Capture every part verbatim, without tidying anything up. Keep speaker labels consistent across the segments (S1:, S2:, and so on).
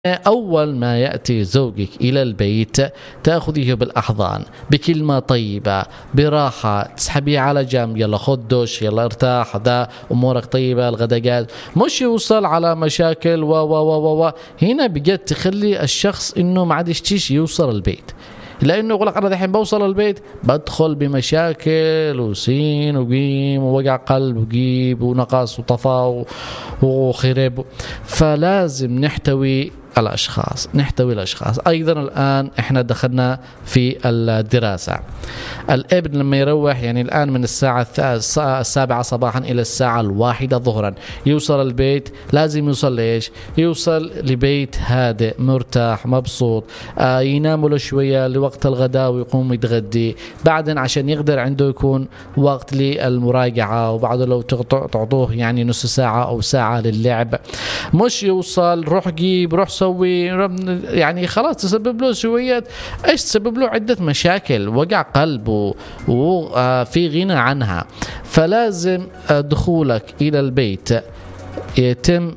S1: أول ما يأتي زوجك إلى البيت تأخذيه بالأحضان بكلمة طيبة براحة، تسحبيه على جنب، يلا خد دوش، يلا ارتاح، ده أمورك طيبة، الغداء، مش يوصل على مشاكل و و و و هنا بجد تخلي الشخص إنه ما عادش تيجي يوصل البيت، لأنه يقول لك أنا دحين بوصل البيت بدخل بمشاكل وسين وقيم ووجع قلب وجيب ونقص وطفا وخرب. فلازم نحتوي الأشخاص نحتوي الأشخاص أيضا. الآن إحنا دخلنا في الدراسة، الابن لما يروح يعني الآن من الساعة السابعة صباحا إلى الساعة الواحدة ظهرا يوصل البيت، لازم يوصل ليش؟ يوصل لبيت هادئ مرتاح مبسوط، آه ينام له شوية لوقت الغداء ويقوم يتغدي، بعدين عشان يقدر عنده يكون وقت للمراجعة، وبعد لو تعطوه يعني نص ساعة أو ساعة للعب. مش يوصل روح جيب روح سوي، يعني خلاص تسبب له شوية ايش تسبب له عدة مشاكل، وجع قلب وفي غنى عنها. فلازم دخولك إلى البيت يتم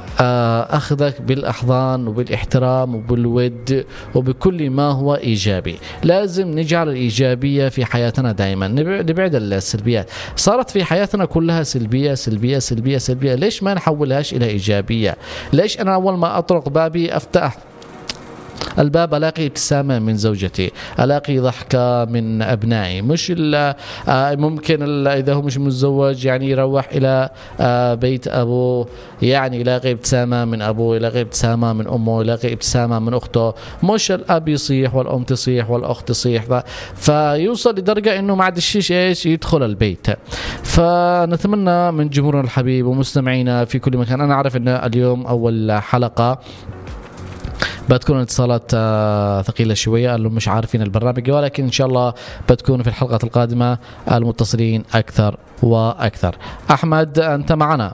S1: أخذك بالأحضان وبالاحترام وبالود وبكل ما هو إيجابي. لازم نجعل الإيجابية في حياتنا دائما، نبعد السلبيات. صارت في حياتنا كلها سلبية سلبية سلبية سلبية، ليش ما نحولهاش إلى إيجابية؟ ليش أنا أول ما أطرق بابي أفتح الباب ألاقي ابتسامة من زوجتي، ألاقي ضحكة من أبنائي، مش ممكن إذا هو مش متزوج يعني يروح إلى بيت أبوه يعني يلاقي ابتسامة من أبوه، يلاقي ابتسامة من أمه، يلاقي ابتسامة من أخته، مش الأب يصيح والأم تصيح والأخت تصيح، فيوصل لدرجة إنه ما عاد الشيء إيش يدخل البيت. فنتمنى من جمهورنا الحبيب ومستمعينا في كل مكان، أنا أعرف إن اليوم أول حلقة بتكون اتصالات ثقيلة شوية، اللي مش عارفين البرنامج، ولكن إن شاء الله بتكون في الحلقات القادمة المتصلين أكثر وأكثر. أحمد أنت معنا؟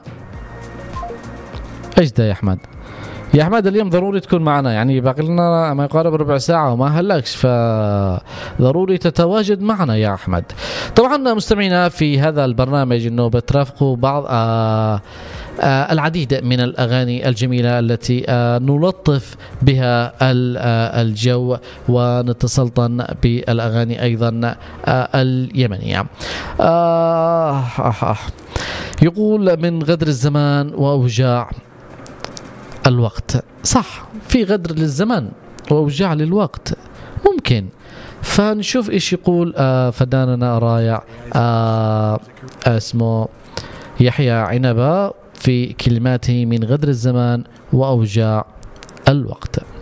S1: إيش ده يا أحمد؟ يا أحمد اليوم ضروري تكون معنا، يعني باقي لنا ما يقارب ربع ساعة وما هلكش، فضروري تتواجد معنا يا أحمد. طبعا مستمعينا في هذا البرنامج إنه بترافقوا بعض آه آه العديد من الأغاني الجميلة التي آه نلطف بها آه الجو ونتسلطن بالأغاني أيضا آه اليمنية. آه آه آه يقول من غدر الزمان وأوجاع الوقت. صح، في غدر للزمان وأوجاع للوقت ممكن. فنشوف إيش يقول آه فناننا رائع آه اسمه يحيى عنبة في كلماته من غدر الزمان وأوجاع الوقت.